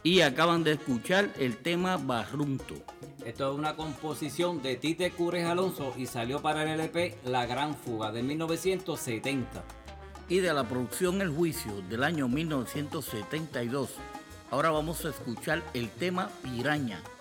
Y acaban de escuchar el tema Barrunto. Esto es una composición de Tite Cures Alonso y salió para el LP La Gran Fuga de 1970. Y de la producción El Juicio del año 1972. Ahora vamos a escuchar el tema Piraña.